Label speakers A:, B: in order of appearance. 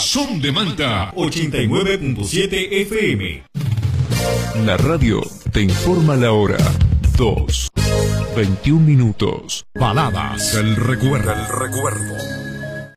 A: Son de Manta 89.7 FM.
B: La radio te informa la hora. 2:21. Baladas del recuerdo.